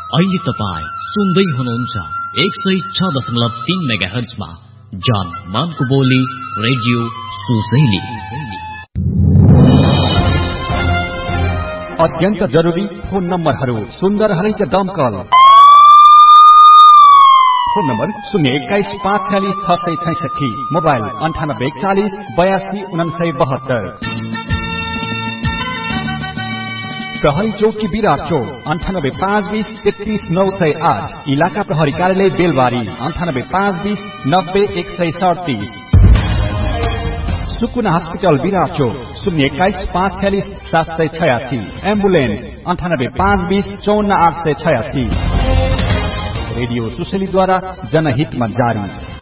अहिले तपाई सुन्दै हुनुहुन्छ 106.3 मेगाहर्जमा जान मानको बोली रेडियो सुसैली। अत्यन्त जरुरी फोन नम्बरहरू सुन्दर हरैच दमकल। Phone number 021-546-666, mobile 9840-82-9972। प्रहरी चौकी विराट चौक 98-520-33908, इलाका प्रहरी कार्यालय बेलबारी 98-520-90-137। सुकुना हस्पिटल विराट चौक 021-546-786, एम्बुलेन्स 98-520-54886। रेडियो सुशेलीद्वारा जनहितमा जारी।